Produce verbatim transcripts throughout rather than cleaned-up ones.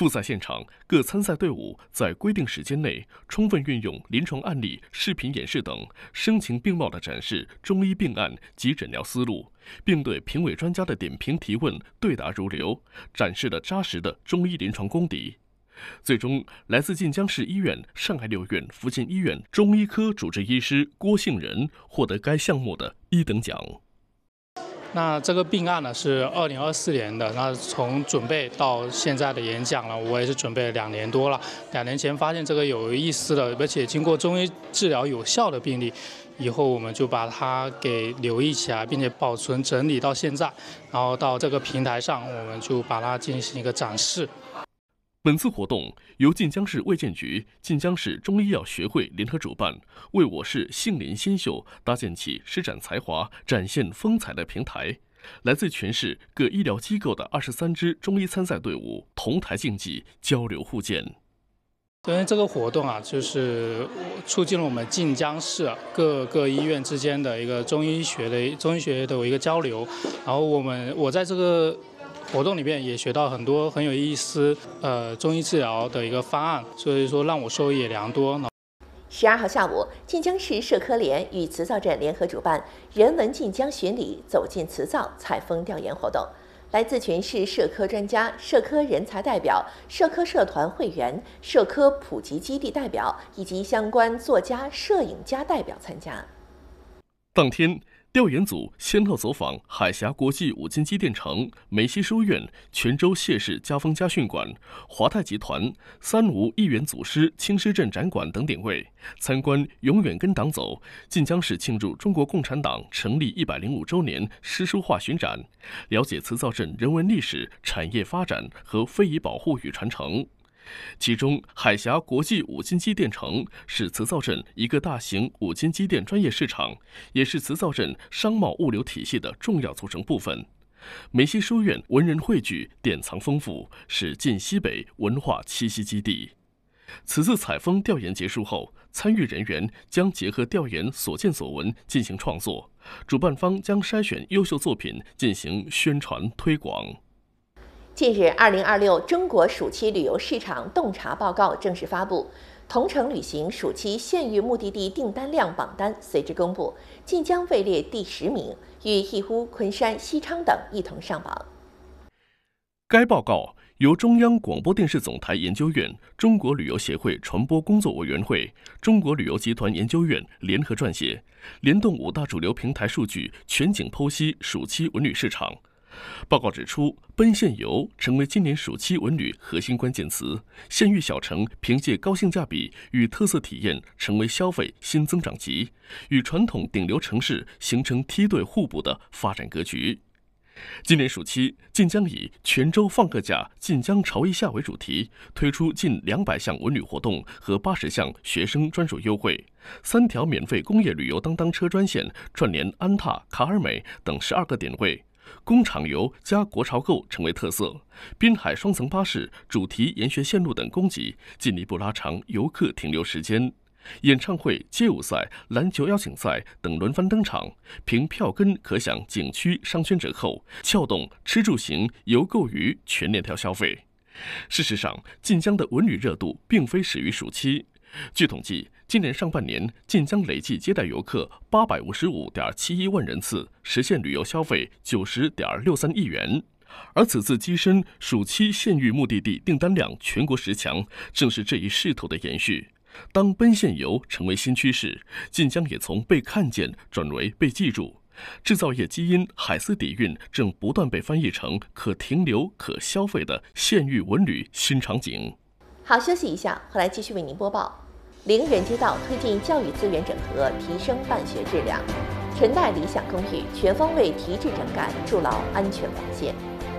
复赛现场，各参赛队伍在规定时间内充分运用临床案例、视频演示等，声情并茂地展示中医病案及诊疗思路，并对评委专家的点评提问对答如流，展示了扎实的中医临床功底。最终，来自晋江市医院、上海六院、福建医院中医科主治医师郭杏仁获得该项目的一等奖。 那这个病案呢是二零二四年的，那从准备到现在的演讲了，我也是准备了两年多了。两年前发现这个有意思的，而且经过中医治疗有效的病例，以后我们就把它给留意起来，并且保存整理到现在，然后到这个平台上，我们就把它进行一个展示。 本次活动由晋江市卫健局、晋江市中医药学会联合主办，为我市杏林新秀搭建起施展才华、展现风采的平台。来自全市各医疗机构的二十三支中医参赛队伍同台竞技，交流互鉴。 因为这个活动啊，就是促进了我们晋江市各个医院之间的一个中医学的中医学的一个交流。然后我们我在这个活动里面也学到很多很有意思，呃，中医治疗的一个方案，所以说让我受益也良多。 十二号下午，晋江市社科联与磁灶镇联合主办“人文晋江巡礼，走进磁灶”采风调研活动。来自全市社科专家、社科人才代表、社科社团会员、社科普及基地代表以及相关作家、摄影家代表参加。 当天，调研组先后走访海峡国际五金机电城、梅溪书院、泉州谢氏家风家训馆、华泰集团、三吴一元祖师青狮镇展馆等点位，参观“永远跟党走”晋江市庆祝中国共产党成立一百零五周年诗书画巡展，了解磁灶镇人文历史、产业发展和非遗保护与传承。其中，海峡国际五金机电城是磁灶镇一个大型五金机电专业市场，也是磁灶镇商贸物流体系的重要组成部分。梅溪书院文人汇聚，典藏丰富，是晋西北文化栖息基地。此次采风调研结束后，参与人员将结合调研所见所闻进行创作，主办方将筛选优秀作品进行宣传推广。 近日，二零二六中国暑期旅游市场洞察报告正式发布，同程旅行暑期县域目的地订单量榜单随之公布，晋江位列第十名，与义乌、昆山、西昌等一同上榜。 该报告由中央广播电视总台研究院、中国旅游协会传播工作委员会、中国旅游集团研究院联合撰写，联动五大主流平台数据，全景剖析暑期文旅市场。报告指出，奔现游成为今年暑期文旅核心关键词，县域小城凭借高性价比与特色体验成为消费新增长极，与传统顶流城市形成梯队互补的发展格局。今年暑期，晋江以泉州放个假，晋江潮一下为主题，推出近两百项文旅活动和八十项学生专属优惠，三条免费工业旅游当当车专线串联安踏、卡尔美等十二个点位。工厂游加国潮购成为特色，滨海双层巴士、主题研学线路等供给，进一步拉长游客停留时间。演唱会、街舞赛、篮球邀请赛等轮番登场，凭票根可享景区商圈折扣，撬动吃住行游购娱全链条消费。事实上，晋江的文旅热度并非始于暑期。据统计，今年上半年，晋江累计接待游客八百五十五点七一万人次，实现旅游消费九十点六三亿元。而此次跻身暑期县域目的地订单量全国十强，正是这一势头的延续。当奔现游成为新趋势，晋江也从被看见转为被记住。制造业基因海丝底蕴正不断被翻译成可停留、可消费的县域文旅新场景。 好，休息一下，回来继续为您播报。陵园街道推进教育资源整合，提升办学质量。陈代理想公寓全方位提质整改，筑牢安全防线。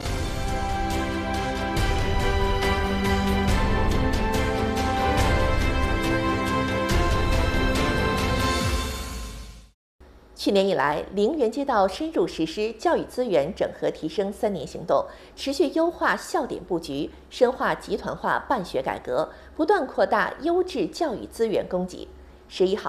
去年以来，陵园街道深入实施教育资源整合提升三年行动，持续优化校点布局，深化集团化办学改革，不断扩大优质教育资源供给。十一号，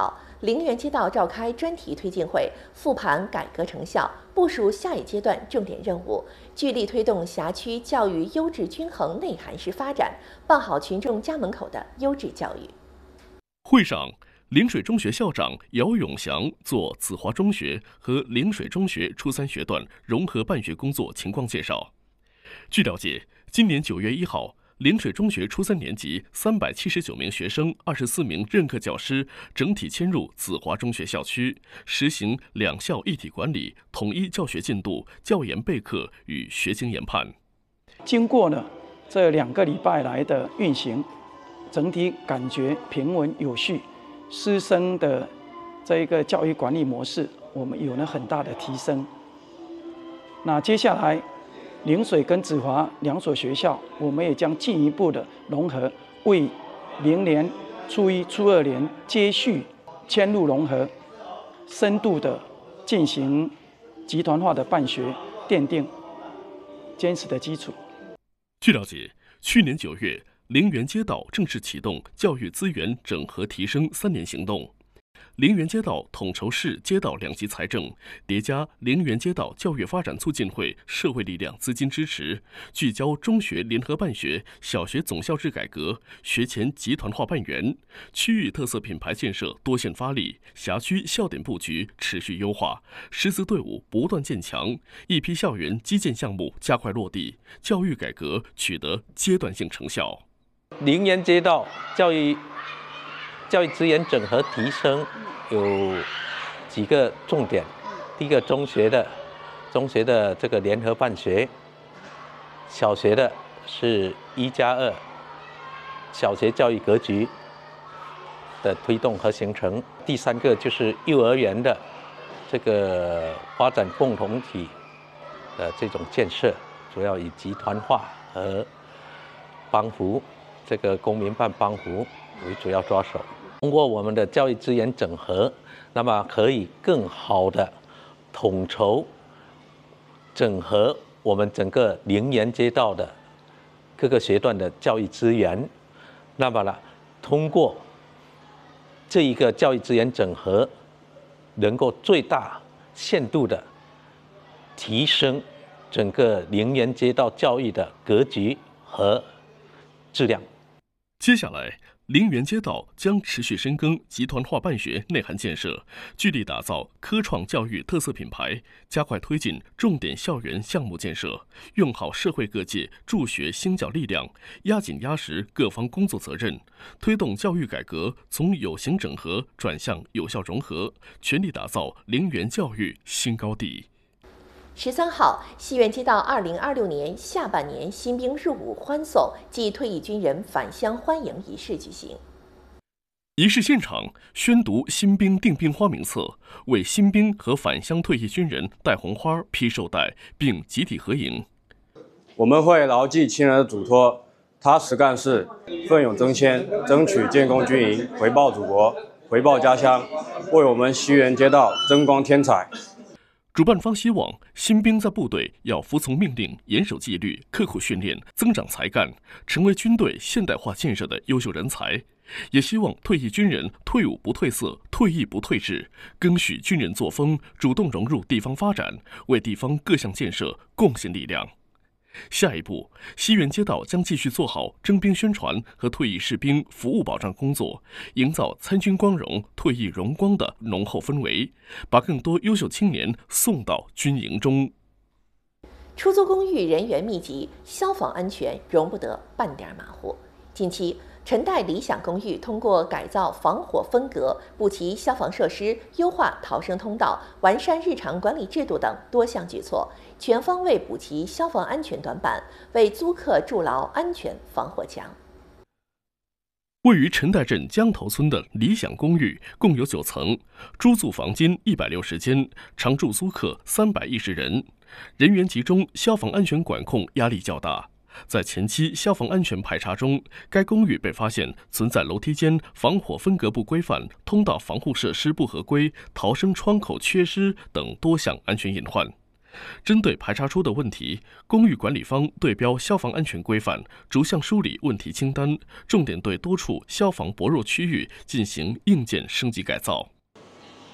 陵园街道召开专题推进会，复盘改革成效，部署下一阶段重点任务，聚力推动辖区教育优质均衡内涵式发展，办好群众家门口的优质教育。 会上，陵水中学校长姚永祥做子华中学和陵水中学初三学段融合办学工作情况介绍。据了解，今年九月一号，陵水中学初三年级三百七十九名学生、二十四名任课教师整体迁入子华中学校区，实行两校一体管理，统一教学进度、教研备课与学经研判。 经过了这两个礼拜来的运行，整体感觉平稳有序，师生的这一个教育管理模式，我们有了很大的提升。那接下来，陵水跟子华两所学校，我们也将进一步的融合，为明年初一、初二年接续迁入融合，深度的进行集团化的办学，奠定坚实的基础。 据了解，去年九月，陵园街道正式启动教育资源整合提升三年行动。陵园街道统筹市街道两级财政，叠加陵园街道教育发展促进会社会力量资金支持，聚焦中学联合办学、小学总校制改革、学前集团化办园，区域特色品牌建设多线发力，辖区校点布局持续优化，师资队伍不断建强，一批校园基建项目加快落地，教育改革取得阶段性成效。 陵园街道教育教育资源整合提升有几个重点，第一个中学的中学的这个联合办学，小学的是一加二小学教育格局的推动和形成，第三个就是幼儿园的这个发展共同体的这种建设，主要以集团化和帮扶这个公民办帮扶为主要抓手。通过我们的教育资源整合，那么可以更好的统筹整合我们整个陵园街道的各个学段的教育资源。那么呢，通过这一个教育资源整合，能够最大限度的提升整个陵园街道教育的格局和质量。 接下来，陵园街道将持续深耕集团化办学内涵建设，聚力打造科创教育特色品牌，加快推进重点校园项目建设，用好社会各界助学兴教力量，压紧压实各方工作责任，推动教育改革从有形整合转向有效融合，全力打造陵园教育新高地。 十三号，西园街道二零二六年下半年新兵入伍欢送暨退役军人返乡欢迎仪式举行。 仪式现场宣读新兵订兵花名册，为新兵和返乡退役军人戴红花、披绶带，并集体合影。 我们会牢记亲人的嘱托，踏实干事，奋勇争先，争取建功军营，回报祖国，回报家乡，为我们西园街道增光添彩。 主办方希望新兵在部队要服从命令、严守纪律、刻苦训练，增长才干，成为军队现代化建设的优秀人才。也希望退役军人退伍不褪色，退役不退志，赓续军人作风，主动融入地方发展，为地方各项建设贡献力量。下一步，西园街道将继续做好征兵宣传和退役士兵服务保障工作，营造参军光荣、退役荣光的浓厚氛围，把更多优秀青年送到军营中。 出租公寓人员密集，消防安全容不得半点马虎。近期，陈代理想公寓通过改造防火分隔、布齐消防设施、优化逃生通道、完善日常管理制度等多项举措，全方位补齐消防安全短板，为租客筑牢安全防火墙。 位于陈代镇江头村的理想公寓共有九层，租住房间一百六十间，常住租客三百一十人，人员集中，消防安全管控压力较大。在前期消防安全排查中，该公寓被发现存在楼梯间防火分隔不规范、通道防护设施不合规、逃生窗口缺失等多项安全隐患。针对排查出的问题，公寓管理方对标消防安全规范，逐项梳理问题清单，重点对多处消防薄弱区域进行硬件升级改造。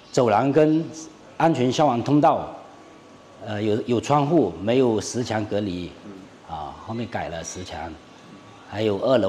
走廊跟安全消防通道，呃，有有窗户，没有石墙隔离，啊，后面改了石墙，还有二楼。